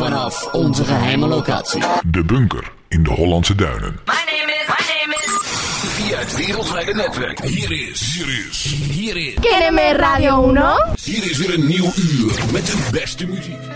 vanaf onze geheime locatie. De Bunker in de Hollandse Duinen. My name is. Via het wereldwijde netwerk. Hier is. ¿Quién es Radio 1? Hier is weer een nieuw uur met de beste muziek.